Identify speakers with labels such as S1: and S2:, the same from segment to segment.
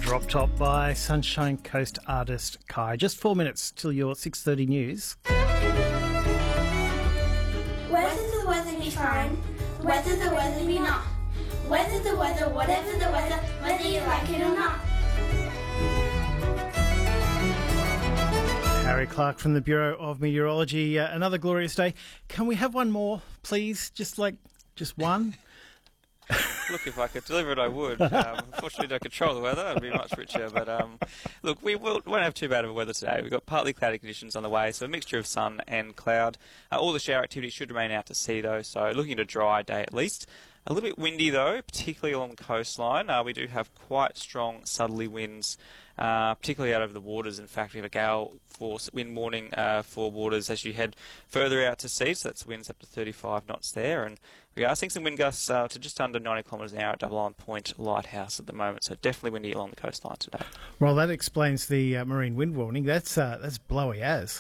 S1: Drop Top by Sunshine Coast artist Kai. Just 4 minutes till your 6:30 news.
S2: Whether the weather be fine, whether the weather be not, whether the weather, whatever the weather, whether you like it or not.
S1: Harry Clark from the Bureau of Meteorology. Another glorious day. Can we have one more, please? Just one?
S3: Look, if I could deliver it, I would. Unfortunately, don't control the weather. I'd be much richer. But look, we won't have too bad of a weather today. We've got partly cloudy conditions on the way, so a mixture of sun and cloud. All the shower activity should remain out to sea, though, so looking at a dry day at least. A little bit windy, though, particularly along the coastline. We do have quite strong southerly winds, particularly out over the waters. In fact, we have a gale force wind warning for waters as you head further out to sea, so that's winds up to 35 knots there. And we are seeing some wind gusts to just under 90 kilometres an hour at Double Island Point Lighthouse at the moment, so definitely windy along the coastline today.
S1: Well, that explains the marine wind warning. That's blowy as.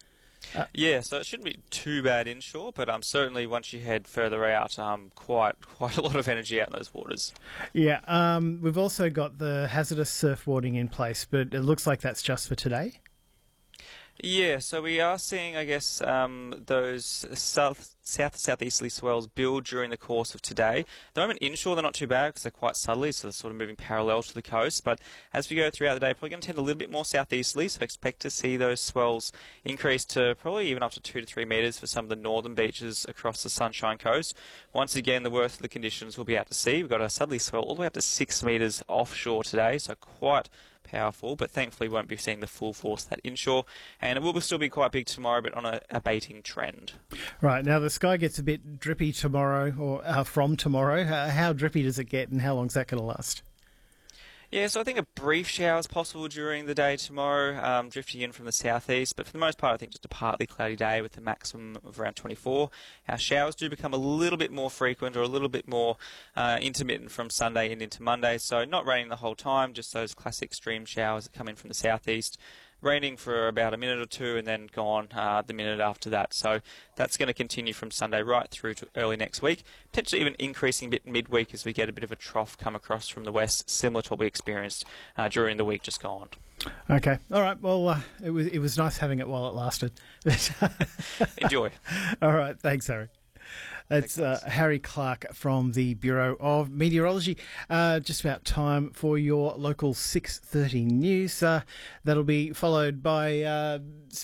S3: Yeah, so it shouldn't be too bad inshore, but certainly once you head further out, quite a lot of energy out in those waters.
S1: Yeah, we've also got the hazardous surf warning in place, but it looks like that's just for today.
S3: Yeah, so we are seeing, I guess, those southeasterly swells build during the course of today. At the moment inshore, they're not too bad because they're quite subtly, so they're sort of moving parallel to the coast. But as we go throughout the day, probably going to tend a little bit more southeasterly, so expect to see those swells increase to probably even up to 2 to 3 metres for some of the northern beaches across the Sunshine Coast. Once again, the worst of the conditions will be out to sea. We've got a southerly swell all the way up to 6 metres offshore today, so quite powerful, but thankfully won't be seeing the full force of that inshore, and it will still be quite big tomorrow, but on a abating trend.
S1: Right, now the sky gets a bit drippy tomorrow, or from tomorrow. How drippy does it get, and how long is that going to last?
S3: Yeah, so I think a brief shower is possible during the day tomorrow, drifting in from the southeast, but for the most part I think just a partly cloudy day with a maximum of around 24. Our showers do become a little bit more frequent or a little bit more intermittent from Sunday and into Monday, so not raining the whole time, just those classic stream showers that come in from the southeast. Raining for about a minute or two and then gone the minute after that. So that's going to continue from Sunday right through to early next week, potentially even increasing a bit midweek as we get a bit of a trough come across from the west, similar to what we experienced during the week just gone.
S1: Okay. All right. Well, it was nice having it while it lasted.
S3: Enjoy.
S1: All right. Thanks, Harry. That's Harry Clark from the Bureau of Meteorology. Just about time for your local 6:30 news. That'll be followed by